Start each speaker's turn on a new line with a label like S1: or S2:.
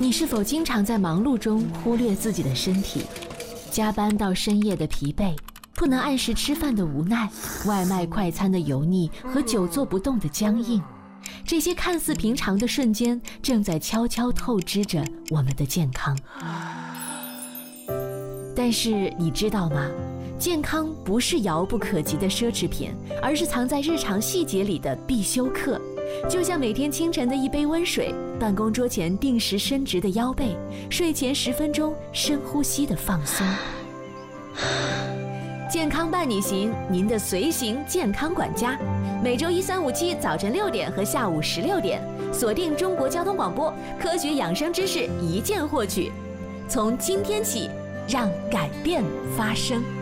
S1: 你是否经常在忙碌中忽略自己的身体？加班到深夜的疲惫，不能按时吃饭的无奈，外卖快餐的油腻和久坐不动的僵硬，这些看似平常的瞬间，正在悄悄透支着我们的健康。但是你知道吗？健康不是遥不可及的奢侈品，而是藏在日常细节里的必修课。就像每天清晨的一杯温水，办公桌前定时伸直的腰背，睡前10分钟深呼吸的放松。健康伴你行，您的随行健康管家。每周1、3、5、7早晨6点和下午16点，锁定中国交通广播，科学养生知识一键获取。从今天起，让改变发生。